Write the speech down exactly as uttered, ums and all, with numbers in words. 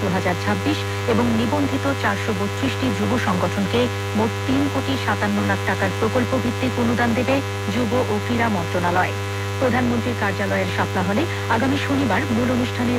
দু হাজার ছাব্বিশ এবং নিবন্ধিত চারশো বত্রিশটি যুব সংগঠনকে মোট তিন কোটি সাতান্ন লাখ টাকার প্রকল্প ভিত্তিক অনুদান দেবে যুব ও ক্রীড়া মন্ত্রণালয়। প্রধানমন্ত্রীর কার্যালয়ের শাপলা হলে আগামী শনিবার মূল অনুষ্ঠানে